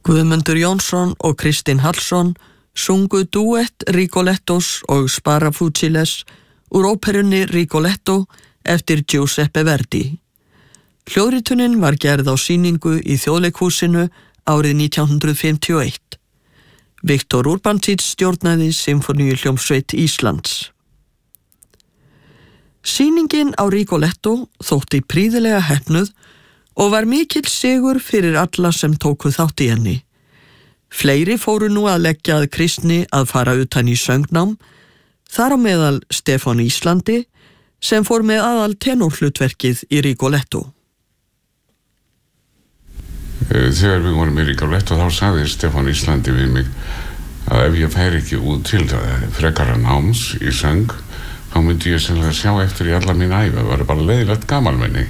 Guðmundur Jónsson og Kristinn Hallsson sungu duett Rigolettos og Sparafuciles úr óperunni Rigoletto eftir Giuseppe Verdi. Hljóðritunin var gerð á sýningu í Þjóðleikhúsinu árið 1951. Viktor Urbancic stjórnaði Sinfóníuhljómsveit Íslands. Sýningin á Rigoletto þótti prýðilega heppnuð og var mikill sigur fyrir alla sem tóku þátt í henni. Fleiri fóru nú að leggja að kristni að fara utan í söngnám, þar á meðal Stefán Íslandi, sem fór með aðal tenórhlutverkið í Rigoletto. Þegar við vorum í Rigoletto þá sagði Stefán Íslandi við mig að ef ég færi ekki út til frekara náms í söng, þá myndi ég sennilega sjá eftir í alla mín ævi, það var bara leiðilegt gamalmenni.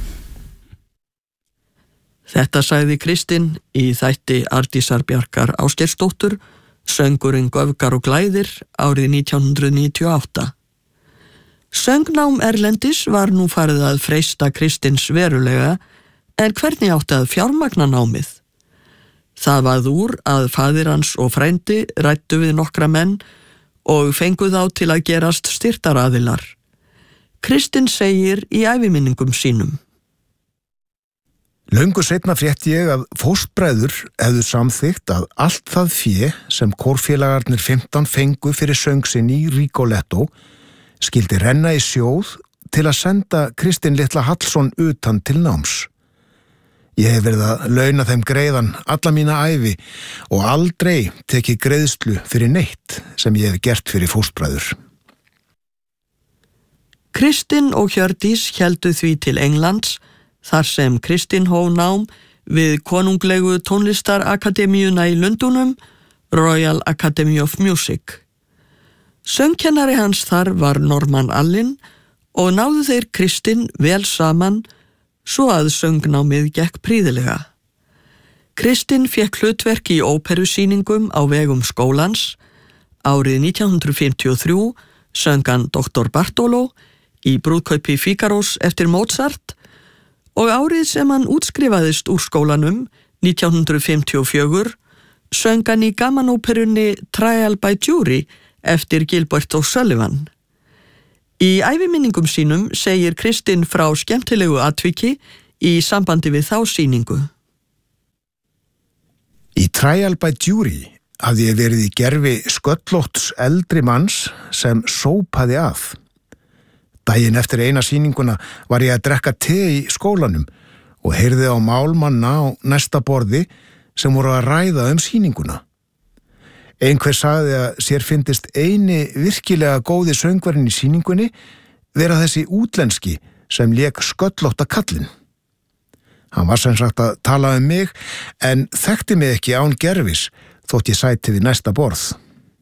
Þetta sagði Kristinn í þætti Arndísar Bjarkar Ásgeirsdóttur, söngurinn Göfgar og glæðir árið 1998. Söngnám erlendis var nú farið að freista Kristinns verulega, en hvernig átti að fjármagna námið? Það varð úr að faðir hans og frændi ræddu við nokkra menn og fengu þá til að gerast styrktaraðilar. Kristinn segir í æviminningum sínum. Löngu seinna frétti ég að fóstbræður hefðu samþykkt að allt það fé sem kórfélagarnir 15 fengu fyrir söng sinn í Rigoletto skyldi renna í sjóð til að senda Kristinn litla Hallsson utan til náms. Ég hef verið að launa þeim greiðan alla mína ævi og aldrei tekið greiðslu fyrir neitt sem ég hef gert fyrir fóstbræður. Kristinn og Hjördís héldu því til Englands, þar sem Kristinn hóf nám við konunglegu tónlistarakademíuna í Lundúnum, Royal Academy of Music. Söngkennari hans þar var Norman Allin og náðu þeir Kristinn vel saman svo að söngnámið gekk prýðilega. Kristinn fékk hlutverk í óperusýningum á vegum skólans. Árið 1953 söng hann Dr. Bartolo í Brúðkaupi Fígarós eftir Mozart og árið sem hann útskrifaðist úr skólanum, 1954, söng hann í gamanóperunni Trial by Jury eftir Gilbert O'Sullivan. Í æviminningum sínum segir Kristinn frá skemmtilegu atviki í sambandi við þá sýningu. Í Trial by Jury hafði ég verið í gervi sköllótts eldri manns sem sópaði að. Daginn eftir eina sýninguna var ég að drekka te í skólanum og heyrði á málmanna á næsta borði sem voru að ræða sýninguna. Einhver sagði að sér fyndist eini virkilega góði söngvarinn í sýningunni vera þessi útlenski sem lék sköllótta kallinn. Hann var sem sagt að tala mig en þekkti mig ekki án gervis þótt ég sæti við næsta borð.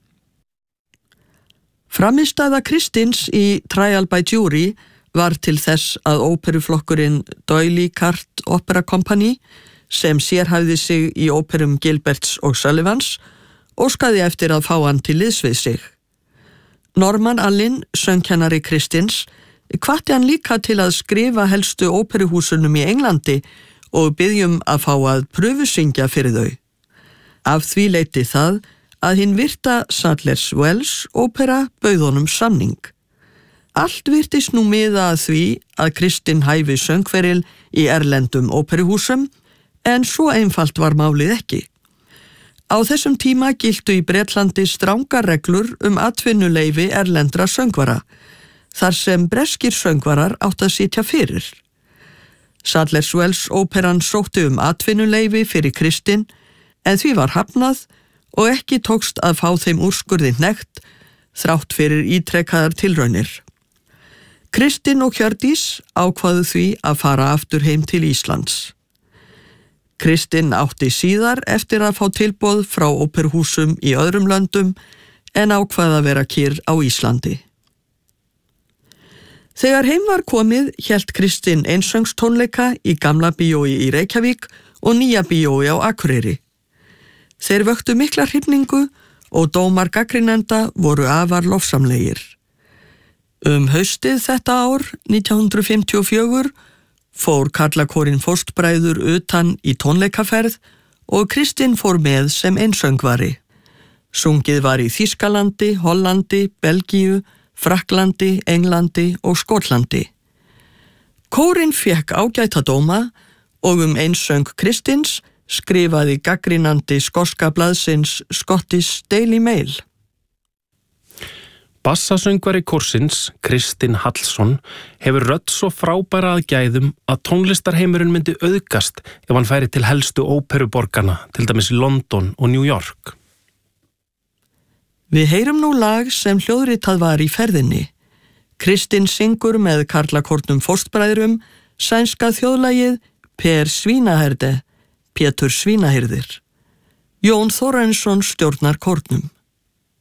Frammistaða Kristinns í Trial by Jury var til þess að óperuflokkurinn D'Oyly Carte Opera Company, sem sérhæfði sig í óperum Gilberts og Sullivans, óskaði eftir að fá hann til liðs við sig. Norman Allin, söngkennari Kristinns, hvatti hann líka til að skrifa helstu óperuhúsunum í Englandi og biðjum að fá að pröfusyngja fyrir þau. Af því leiddi það að hinn virta Sadler's Wells ópera bauð honum samning. Allt virtist nú miða að því að Kristinn hæfi söngferil í erlendum óperuhúsum, en svo einfalt var málið ekki. Á þessum tíma giltu í Bretlandi strangar reglur atvinnuleyfi erlendra söngvara, þar sem breskir söngvarar átt að sitja fyrir. Sadler's Wells óperan sótti atvinnuleyfi fyrir Kristinn, en því var hafnað og ekki tókst að fá þeim úrskurði hnekkt þrátt fyrir ítrekaðar tilraunir. Kristinn og Hjördís ákváðu því að fara aftur heim til Íslands. Kristinn átti síðar eftir að fá tilboð frá óperuhúsum í öðrum löndum en ákvað að vera kyrr á Íslandi. Þegar heim var komið hélt Kristinn einsöngstónleika í Gamla bíói í Reykjavík og Nýja bíói á Akureyri. Þeir vöktu mikla hrifningu og dómar gagnrýnenda voru afar lofsamlegir. Haustið þetta ár, 1954, fór karlakórinn Fóstbræður utan í tónleikaferð og Kristinn fór með sem einsöngvari. Sungið var í Þýskalandi, Hollandi, Belgíu, Frakklandi, Englandi og Skotlandi. Kórinn fékk ágæta dóma og einsöng Kristinns skrifaði gagnrýnandi skoska blaðsins Scottish Daily Mail. Bassasöngvari kórsins, Kristinn Hallsson, hefur rödd svo frábæra að gæðum að tónlistarheimurinn myndi auðgast ef hann færi til helstu óperuborgana, til dæmis London og New York. Við heyrum nú lag sem hljóðritað var í ferðinni. Kristinn syngur með karlakórnum Fóstbræðrum sænska þjóðlagið Per Svínaherde, Pétur Svínahyrðir. Jón Þórarinsson stjórnar kórnum.